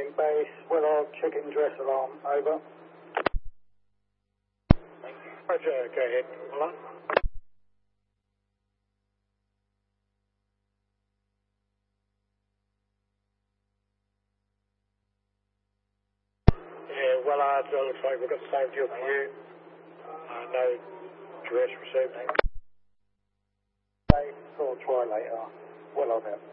Marine Base, Willard, chicken dress alarm, over. Roger, go ahead, Willard. Yeah, Willard, looks like we've got the same deal for you. No dress received. Saw try later. Willard out.